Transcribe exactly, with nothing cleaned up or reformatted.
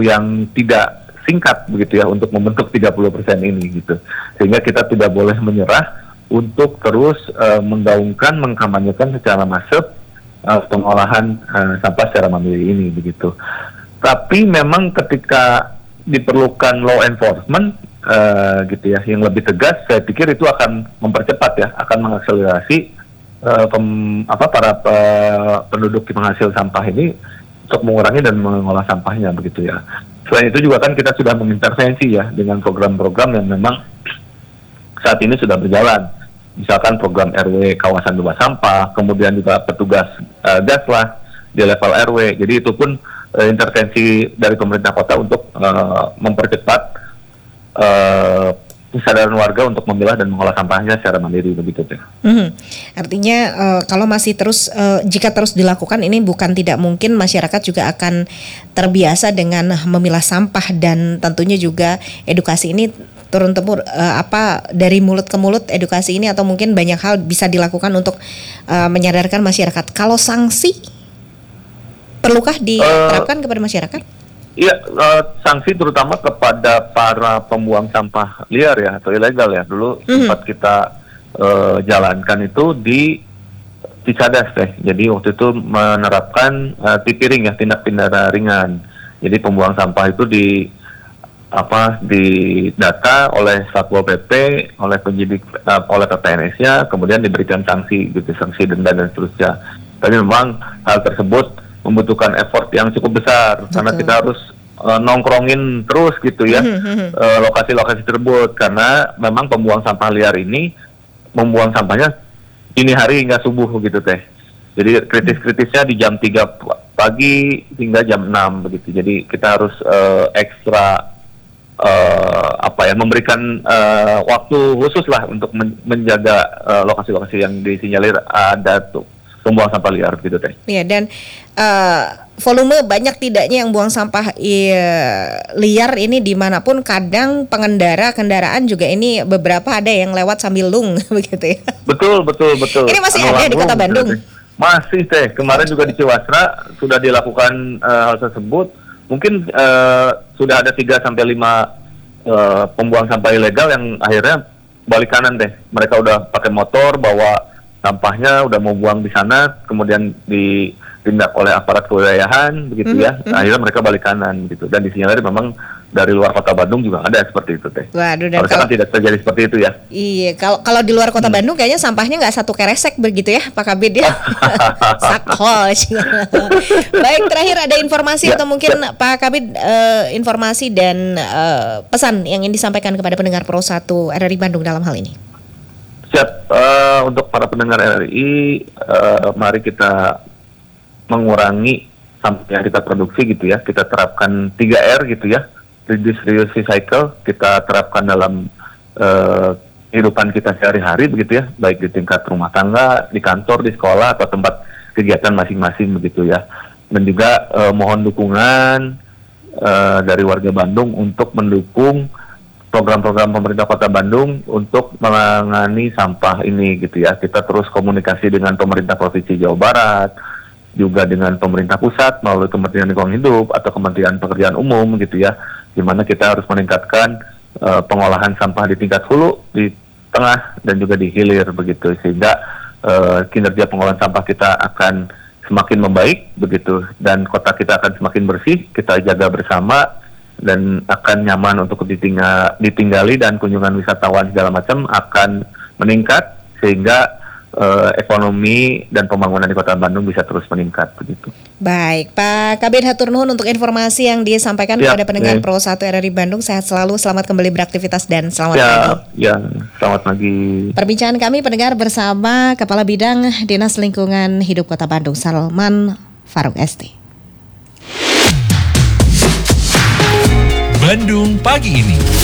yang tidak singkat begitu ya untuk membentuk tiga puluh persen ini gitu. Sehingga kita tidak boleh menyerah untuk terus uh, menggaungkan, mengkampanyekan secara masif uh, pengolahan uh, sampah secara mandiri ini begitu. Tapi memang ketika diperlukan law enforcement uh, gitu ya yang lebih tegas, saya pikir itu akan mempercepat ya, akan mengakselerasi uh, pem, apa para uh, penduduk penghasil sampah ini untuk mengurangi dan mengolah sampahnya begitu ya. Selain itu juga kan kita sudah mengintervensi ya dengan program-program yang memang saat ini sudah berjalan. Misalkan program R W kawasan bebas sampah, kemudian juga petugas uh, gas lah di level R W. Jadi itu pun uh, intervensi dari pemerintah kota untuk uh, mempercepat uh, kesadaran warga untuk memilah dan mengolah sampahnya secara mandiri begitu deh. Hmm. Artinya uh, kalau masih terus uh, jika terus dilakukan ini bukan tidak mungkin masyarakat juga akan terbiasa dengan memilah sampah dan tentunya juga edukasi ini turun temur uh, apa dari mulut ke mulut edukasi ini atau mungkin banyak hal bisa dilakukan untuk uh, menyadarkan masyarakat. Kalau sanksi perlukah diterapkan uh, kepada masyarakat? Iya, uh, sanksi terutama kepada para pembuang sampah liar ya atau ilegal ya. Dulu mm-hmm. sempat kita uh, jalankan itu di Cicadas deh. Jadi waktu itu menerapkan uh, tipiring ya, tindak pidana ringan. Jadi pembuang sampah itu di apa didata oleh Satpol P P, oleh penyidik, uh, oleh P P N S-nya, kemudian diberikan sanksi gitu, sanksi denda dan seterusnya. Tapi memang hal tersebut membutuhkan effort yang cukup besar. Betul. Karena kita harus uh, nongkrongin terus gitu ya mm-hmm. uh, lokasi-lokasi tersebut karena memang pembuang sampah liar ini membuang sampahnya dini hari hingga subuh gitu teh. Jadi kritis-kritisnya di jam tiga pagi hingga jam enam begitu. Jadi kita harus uh, ekstra uh, apa ya memberikan uh, waktu khusus lah untuk men- menjaga uh, lokasi-lokasi yang disinyalir ada tuh pembuang sampah liar gitu teh. Iya, dan uh, volume banyak tidaknya yang buang sampah iya, liar ini dimanapun, kadang pengendara kendaraan juga ini beberapa ada yang lewat sambil lung begitu ya. Betul betul betul. Ini masih anu ada di Kota Bandung. Masih teh. Kemarin juga di Ciwasra sudah dilakukan uh, hal tersebut. Mungkin uh, sudah ada tiga sampai lima uh, pembuang sampah ilegal yang akhirnya balik kanan teh. Mereka udah pakai motor bawa sampahnya udah mau buang di sana, kemudian ditindak oleh aparat kewilayahan begitu mm-hmm. ya. Nah, akhirnya mereka balik kanan gitu. Dan disinyalir memang dari luar Kota Bandung juga ada seperti itu teh. Waduh, dan harusnya kalau, kan tidak terjadi seperti itu ya. Iya, kalau kalau di luar Kota hmm. Bandung kayaknya sampahnya nggak satu keresek begitu ya, Pak Kabid ya. Sakhol. Baik, terakhir ada informasi ya, atau mungkin ya. Pak Kabid uh, informasi dan uh, pesan yang ingin disampaikan kepada pendengar Pro satu R R I Bandung dalam hal ini. Siap, uh, untuk para pendengar R R I, uh, mari kita mengurangi sampah yang kita produksi gitu ya. Kita terapkan tiga R gitu ya, reduce, reuse, recycle. Kita terapkan dalam uh, kehidupan kita sehari-hari begitu ya, baik di tingkat rumah tangga, di kantor, di sekolah, atau tempat kegiatan masing-masing begitu ya. Dan juga uh, mohon dukungan uh, dari warga Bandung untuk mendukung program-program pemerintah Kota Bandung untuk menangani sampah ini gitu ya. Kita terus komunikasi dengan pemerintah Provinsi Jawa Barat, juga dengan pemerintah pusat melalui Kementerian Lingkungan Hidup atau Kementerian Pekerjaan Umum gitu ya. Di mana kita harus meningkatkan uh, pengolahan sampah di tingkat hulu, di tengah dan juga di hilir begitu, sehingga uh, kinerja pengolahan sampah kita akan semakin membaik begitu dan kota kita akan semakin bersih. Kita jaga bersama dan akan nyaman untuk ditinggal, ditinggali dan kunjungan wisatawan segala macam akan meningkat sehingga uh, ekonomi dan pembangunan di Kota Bandung bisa terus meningkat begitu. Baik, Pak Kabid hatur nuhun untuk informasi yang disampaikan ya, kepada pendengar ya. Pro satu R R I Bandung. Sehat selalu, selamat kembali beraktivitas dan selamat ya, pagi. Ya, selamat pagi. Perbincangan kami pendengar bersama Kepala Bidang Dinas Lingkungan Hidup Kota Bandung, Salman Faruk S T. Bandung pagi ini.